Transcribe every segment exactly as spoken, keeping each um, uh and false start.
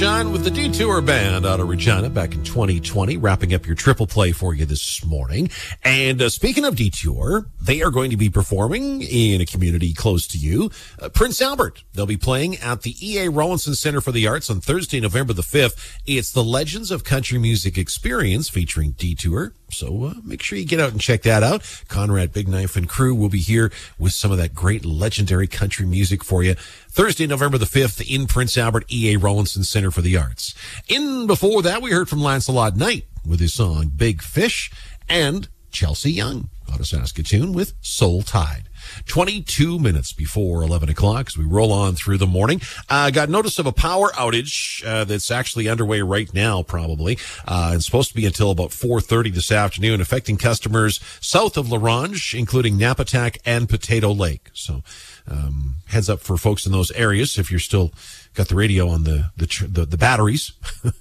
Sunshine with the Detour Band out of Regina back in twenty twenty, wrapping up your triple play for you this morning. And uh, speaking of Detour, they are going to be performing in a community close to you, uh, Prince Albert. They'll be playing at the E A Rawlinson Center for the Arts on Thursday, November the fifth. It's the Legends of Country Music Experience featuring Detour. So uh, make sure you get out and check that out. Conrad Big Knife and crew will be here with some of that great legendary country music for you. Thursday, November the fifth in Prince Albert, E A Rawlinson Center for the Arts. In before that, we heard from Lancelot Knight with his song Big Fish, and Chelsea Young out of Saskatoon with Soul Tide. twenty-two minutes before eleven o'clock as we roll on through the morning. I uh, got notice of a power outage uh, that's actually underway right now, probably. Uh, it's supposed to be until about four thirty this afternoon, affecting customers south of La Ronge, including Napatak and Potato Lake. So um, heads up for folks in those areas if you're still got the radio on the the the, the batteries.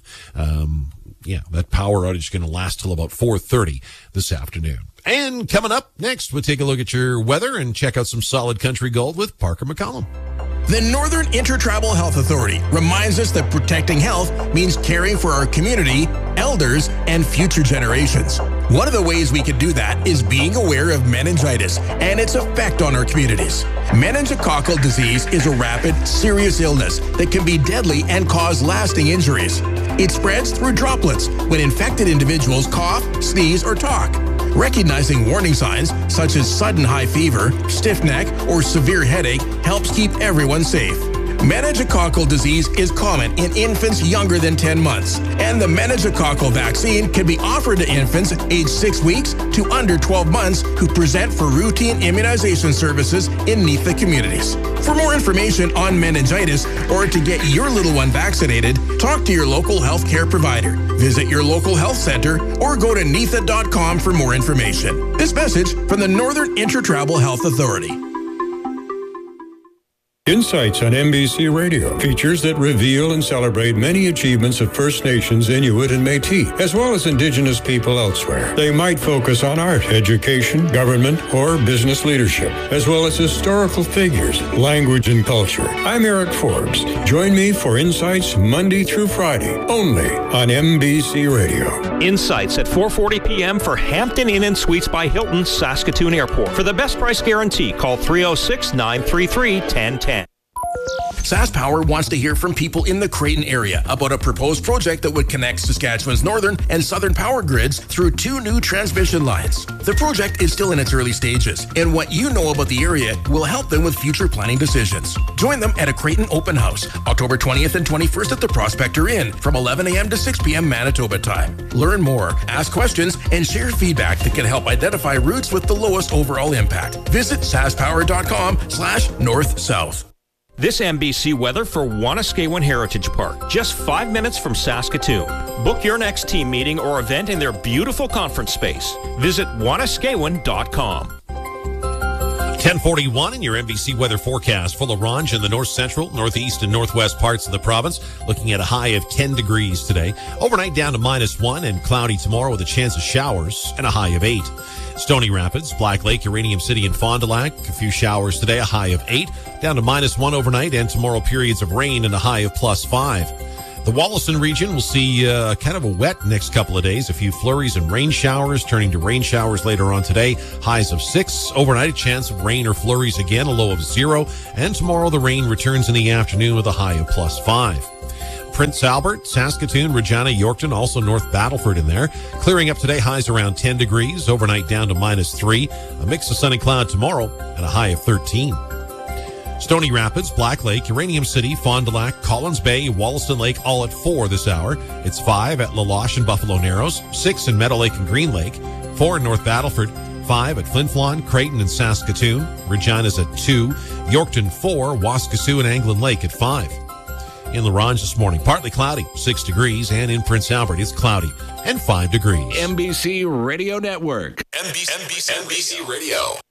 um, yeah, that power outage is going to last till about four thirty this afternoon. And coming up next, we'll take a look at your weather and check out some solid country gold with Parker McCollum. The Northern Intertribal Health Authority reminds us that protecting health means caring for our community, elders, and future generations. One of the ways we can do that is being aware of meningitis and its effect on our communities. Meningococcal disease is a rapid, serious illness that can be deadly and cause lasting injuries. It spreads through droplets when infected individuals cough, sneeze, or talk. Recognizing warning signs such as sudden high fever, stiff neck, or severe headache helps keep everyone safe. Meningococcal disease is common in infants younger than ten months, and the meningococcal vaccine can be offered to infants aged six weeks to under twelve months who present for routine immunization services in N I F A communities. For more information on meningitis or to get your little one vaccinated, talk to your local healthcare provider. Visit your local health center or go to N I F A dot com for more information. This message from the Northern Intertribal Health Authority. Insights on N B C Radio, features that reveal and celebrate many achievements of First Nations, Inuit, and Métis, as well as Indigenous people elsewhere. They might focus on art, education, government, or business leadership, as well as historical figures, language, and culture. I'm Eric Forbes. Join me for Insights Monday through Friday, only on N B C Radio. Insights at four forty p.m. for Hampton Inn and Suites by Hilton, Saskatoon Airport. For the best price guarantee, call three oh six, nine three three, one oh one oh. SaskPower wants to hear from people in the Creighton area about a proposed project that would connect Saskatchewan's northern and southern power grids through two new transmission lines. The project is still in its early stages, and what you know about the area will help them with future planning decisions. Join them at a Creighton open house, October twentieth and twenty-first at the Prospector Inn from eleven a.m. to six p.m. Manitoba time. Learn more, ask questions, and share feedback that can help identify routes with the lowest overall impact. Visit saskpower.com slash north-south. This N B C weather for Wanuskewin Heritage Park, just five minutes from Saskatoon. Book your next team meeting or event in their beautiful conference space. Visit wanuskewin dot com. ten forty-one in your N B C weather forecast for La Ronge in the north central, northeast, and northwest parts of the province. Looking at a high of ten degrees today. Overnight down to minus one and cloudy tomorrow with a chance of showers and a high of eight. Stony Rapids, Black Lake, Uranium City, and Fond du Lac. A few showers today, a high of eight. Down to minus one overnight, and tomorrow periods of rain and a high of plus five. The Wollaston region will see uh, kind of a wet next couple of days. A few flurries and rain showers, turning to rain showers later on today. Highs of six. Overnight, a chance of rain or flurries again, a low of zero. And tomorrow, the rain returns in the afternoon with a high of plus five. Prince Albert, Saskatoon, Regina, Yorkton, also North Battleford in there. Clearing up today, highs around ten degrees. Overnight down to minus three. A mix of sun and cloud tomorrow and a high of thirteen. Stony Rapids, Black Lake, Uranium City, Fond du Lac, Collins Bay, Wollaston Lake, all at four this hour. It's five at La Loche and Buffalo Narrows, six in Meadow Lake and Green Lake, four in North Battleford, five at Flin Flon, Creighton, and Saskatoon. Regina's at two, Yorkton four, Waskesiu and Anglin Lake at five. In La Ronge this morning, partly cloudy, six degrees, and in Prince Albert, it's cloudy and five degrees. N B C Radio Network. N B C, N B C, N B C Radio.